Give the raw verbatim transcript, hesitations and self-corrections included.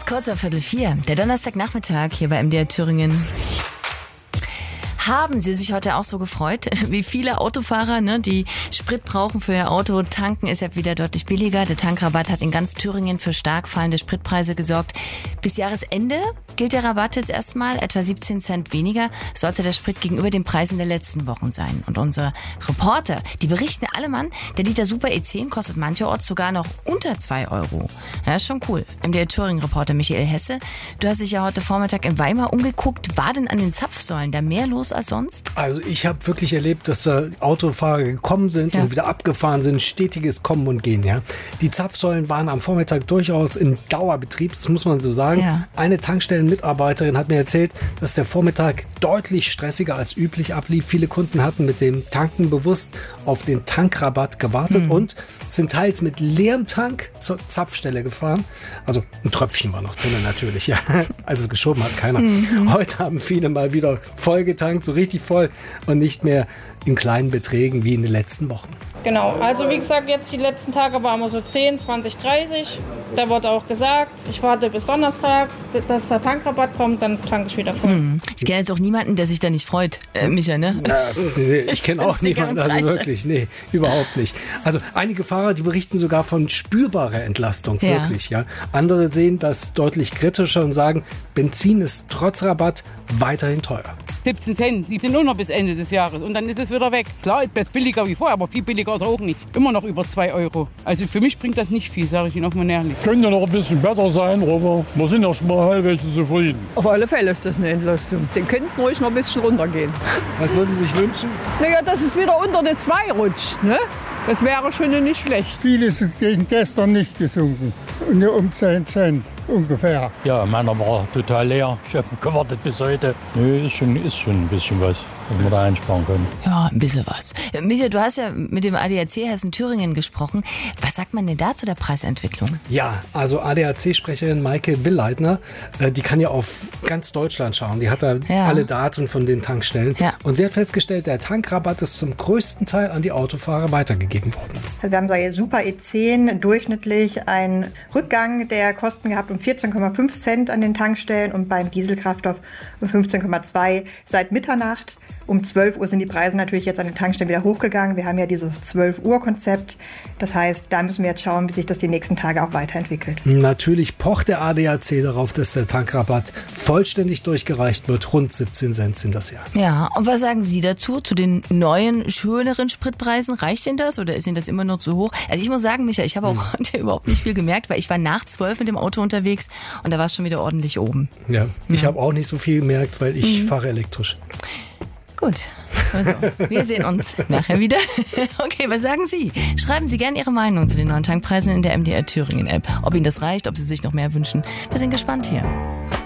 Kurz auf Viertel vier, der Donnerstagnachmittag hier bei M D R Thüringen. Haben Sie sich heute auch so gefreut, wie viele Autofahrer, ne, die Sprit brauchen für ihr Auto? Tanken ist ja wieder deutlich billiger. Der Tankrabatt hat in ganz Thüringen für stark fallende Spritpreise gesorgt. Bis Jahresende gilt der Rabatt jetzt erstmal etwa siebzehn Cent weniger, sollte der Sprit gegenüber den Preisen der letzten Wochen sein. Und unsere Reporter, die berichten alle Mann, der Liter Super E zehn kostet mancherorts sogar noch unter zwei Euro. Ja, ist schon cool. M D R Thüringen-Reporter Michael Hesse, du hast dich ja heute Vormittag in Weimar umgeguckt. War denn an den Zapfsäulen da mehr los als sonst? Also ich habe wirklich erlebt, dass da Autofahrer gekommen sind ja. und wieder abgefahren sind. Stetiges Kommen und Gehen. Ja. Die Zapfsäulen waren am Vormittag durchaus im Dauerbetrieb, das muss man so sagen. Ja. Eine Tankstellenmitarbeiterin hat mir erzählt, dass der Vormittag deutlich stressiger als üblich ablief. Viele Kunden hatten mit dem Tanken bewusst auf den Tankrabatt gewartet mhm. und sind teils mit leerem Tank zur Zapfstelle gefahren. Also ein Tröpfchen war noch drin natürlich. Ja. Also geschoben hat keiner. Mhm. Heute haben viele mal wieder voll getankt, so richtig voll und nicht mehr in kleinen Beträgen wie in den letzten Wochen. Genau, also wie gesagt, jetzt die letzten Tage waren wir so zehn, zwanzig, dreißig. Da wurde auch gesagt, ich warte bis Donnerstag, dass der Tankrabatt kommt, dann tanke ich wieder voll. Mhm. Ich kenne jetzt auch niemanden, der sich da nicht freut, äh, Micha, ne? Ja, nee, ich kenne auch niemanden, also wirklich, nee, überhaupt nicht. Also einige Fahrer, die berichten sogar von spürbarer Entlastung, ja. wirklich. Ja. Andere sehen das deutlich kritischer und sagen, Benzin ist trotz Rabatt weiterhin teuer. siebzehn Cent, die sind nur noch bis Ende des Jahres und dann ist es wieder weg. Klar, ist billiger wie vorher, aber viel billiger ist auch nicht. Immer noch über zwei Euro. Also für mich bringt das nicht viel, sage ich Ihnen auch mal ehrlich. Könnte noch ein bisschen besser sein, aber wir sind ja schon mal halbwegs zufrieden. Auf alle Fälle ist das eine Entlastung. Sie könnten ruhig noch ein bisschen runtergehen. Was würden Sie sich wünschen? Naja, dass es wieder unter die zwei rutscht, ne? Das wäre schon nicht schlecht. Vieles ist gegen gestern nicht gesunken. Nur um zehn Cent ungefähr. Ja, meiner war total leer. Ich habe gewartet bis heute. Nö, ist schon, ist schon ein bisschen was, was wir da einsparen können. Ja, ein bisschen was. Michael, du hast ja mit dem A D A C Hessen Thüringen gesprochen. Was sagt man denn da zu der Preisentwicklung? Ja, also A D A C-Sprecherin Maike Willleitner, die kann ja auf ganz Deutschland schauen. Die hat da ja. alle Daten von den Tankstellen. Ja. Und sie hat festgestellt, der Tankrabatt ist zum größten Teil an die Autofahrer weitergegeben worden. Also wir haben bei Super E zehn durchschnittlich einen Rückgang der Kosten gehabt um vierzehn Komma fünf Cent an den Tankstellen und beim Dieselkraftstoff um fünfzehn Komma zwei seit Mitternacht. Um zwölf Uhr sind die Preise natürlich jetzt an den Tankstellen wieder hochgegangen. Wir haben ja dieses zwölf Uhr Konzept. Das heißt, da müssen wir jetzt schauen, wie sich das die nächsten Tage auch weiterentwickelt. Natürlich pocht der A D A C darauf, dass der Tankrabatt vollständig durchgereicht wird. Rund siebzehn Cent sind das ja. Ja, und was sagen Sie dazu, zu den neuen, schöneren Spritpreisen? Reicht Ihnen das oder ist Ihnen das immer noch zu hoch? Also ich muss sagen, Micha, ich habe auch hm. überhaupt nicht viel gemerkt, weil ich war nach zwölf mit dem Auto unterwegs und da war es schon wieder ordentlich oben. Ja, ich ja. habe auch nicht so viel gemerkt, weil ich mhm. fahre elektrisch. Gut, also wir sehen uns nachher wieder. Okay, was sagen Sie? Schreiben Sie gerne Ihre Meinung zu den neuen Tankpreisen in der M D R Thüringen App. Ob Ihnen das reicht, ob Sie sich noch mehr wünschen. Wir sind gespannt hier.